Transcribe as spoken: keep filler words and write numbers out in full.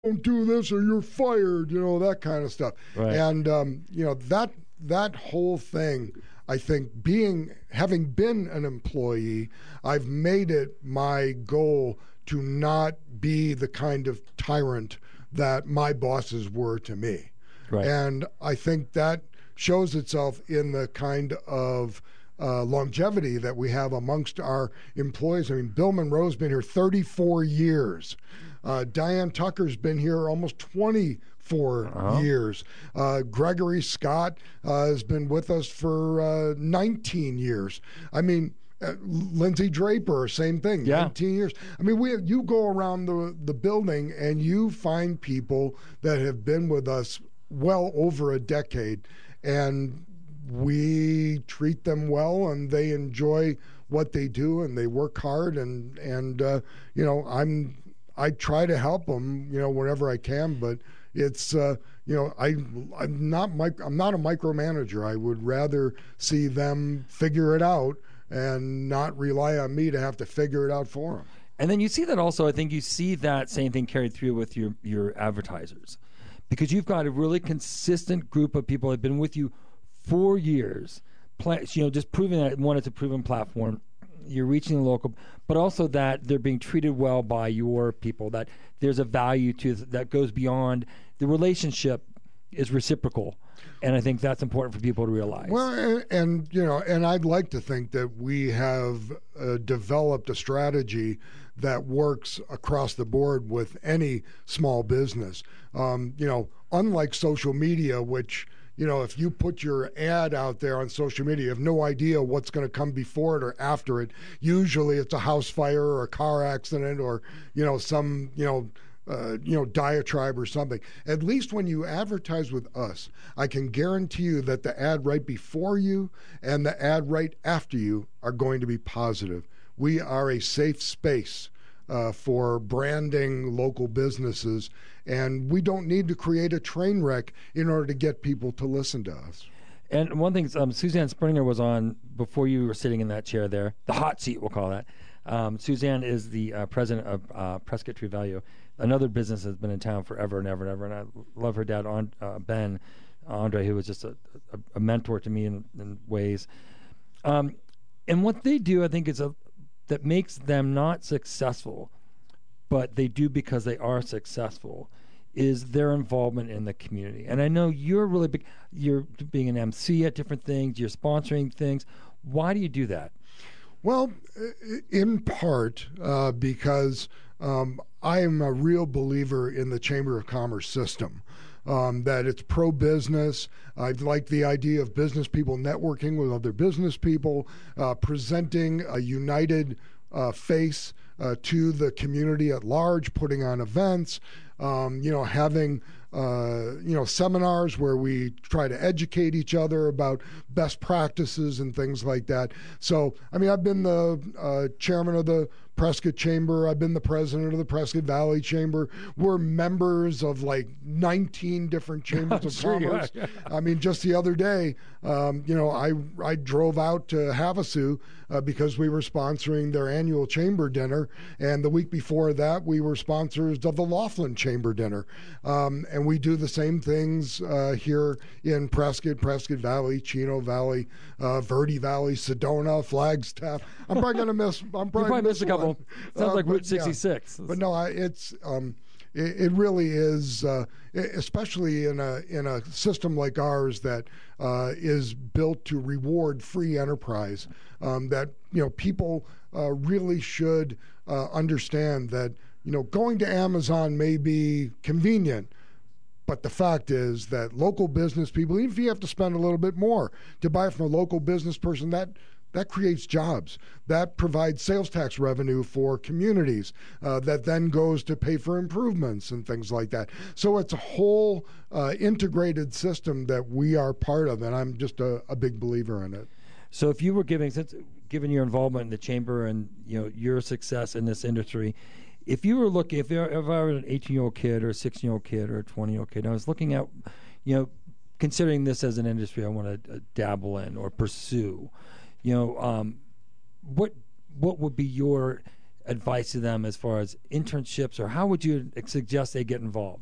don't do this or you're fired, you know, that kind of stuff. Right. And, um, you know, that that whole thing, I think being, having been an employee, I've made it my goal to not be the kind of tyrant that my bosses were to me. Right. And I think that shows itself in the kind of uh, longevity that we have amongst our employees. I mean, Bill Monroe's been here thirty-four years. Uh, Diane Tucker's been here almost twenty-four Uh-huh. years. Uh, Gregory Scott uh, has been with us for uh, nineteen years. I mean, uh, Lindsay Draper, same thing, Yeah. nineteen years. I mean, we you go around the, the building and you find people that have been with us well over a decade, and we treat them well and they enjoy what they do and they work hard, and and uh, you know, I'm I try to help them, you know, whenever I can, but it's uh, you know, I I'm not mic- I'm not a micromanager. I would rather see them figure it out and not rely on me to have to figure it out for them. And then you see that also, I think you see that same thing carried through with your, your advertisers, because you've got a really consistent group of people that have been with you for years, pla- you know, just proving that, one, it's a proven platform, you're reaching the local, but also that they're being treated well by your people, that there's a value to that goes beyond the relationship is reciprocal. And I think that's important for people to realize. Well, and, and you know, and I'd like to think that we have uh, developed a strategy that works across the board with any small business. Um, you know, unlike social media, which, you know, if you put your ad out there on social media, you have no idea what's going to come before it or after it. Usually it's a house fire or a car accident or, you know, some, you know, Uh, you know, diatribe or something. At least when you advertise with us, I can guarantee you that the ad right before you and the ad right after you are going to be positive. We are a safe space uh, for branding local businesses, and we don't need to create a train wreck in order to get people to listen to us. And one thing, um, Suzanne Springer was on before you were sitting in that chair there, the hot seat, we'll call that. Um, Suzanne is the uh, president of uh, Prescott Tree Value, another business that's been in town forever and ever and ever. And I love her dad, on, uh, Ben Andre, who was just a, a, a mentor to me in, in ways. Um, and what they do, I think, is a, that makes them not successful, but they do because they are successful, is their involvement in the community. And I know you're really big, you're being an M C at different things, you're sponsoring things. Why do you do that? Well, in part uh, because um, I am a real believer in the Chamber of Commerce system, um, that it's pro-business. I like the idea of business people networking with other business people, uh, presenting a united uh, face uh, to the community at large, putting on events, um, you know, having Uh, you know, seminars where we try to educate each other about best practices and things like that. So, I mean, I've been the uh, chairman of the Prescott Chamber. I've been the president of the Prescott Valley Chamber. We're members of like nineteen different chambers of Sure you are. commerce. I mean, just the other day, um, you know, I I drove out to Havasu uh, because we were sponsoring their annual chamber dinner, and the week before that, we were sponsors of the Laughlin Chamber Dinner, um, and we do the same things uh, here in Prescott, Prescott Valley, Chino Valley, uh, Verde Valley, Sedona, Flagstaff. I'm probably going to miss. I'm probably, You probably missed a couple. one. Sounds Uh, like but, Route sixty-six. Yeah. But no, I, it's um, it, it really is, uh, especially in a in a system like ours that uh, is built to reward free enterprise. Um, that you know people uh, really should uh, understand that you know going to Amazon may be convenient. But the fact is that local business people, even if you have to spend a little bit more to buy from a local business person, that that creates jobs. That provides sales tax revenue for communities uh, that then goes to pay for improvements and things like that. So it's a whole uh, integrated system that we are part of, and I'm just a, a big believer in it. So if you were giving, since given your involvement in the chamber and you know your success in this industry, if you were looking, if, there, if I were an eighteen-year-old kid or a sixteen-year-old kid or a twenty-year-old kid, and I was looking at, you know, considering this as an industry I want to uh, dabble in or pursue, you know, um, what what would be your advice to them as far as internships, or how would you suggest they get involved?